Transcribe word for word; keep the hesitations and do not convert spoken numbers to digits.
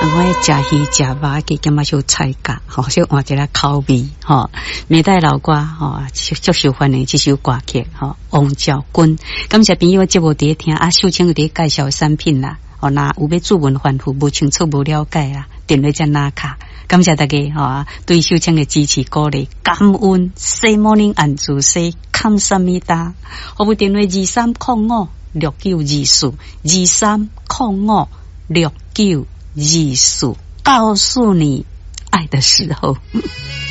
我食鱼食肉嘅咁啊少菜價，吼，少換一個口味，吼。明代老歌，吼，足受歡迎這首歌曲，吼，王昭君。感謝朋友節目喺聽，啊，秀清有啲介紹產品啦，哦，那有要注文反覆，無清楚無了解啊，電話只拿卡。感謝大家，吼，對秀清嘅支持鼓勵，感恩。Say morning and to say 감사합니다。我部電話二三零五六九二四，二三零五六九。二四告訴你愛的時候。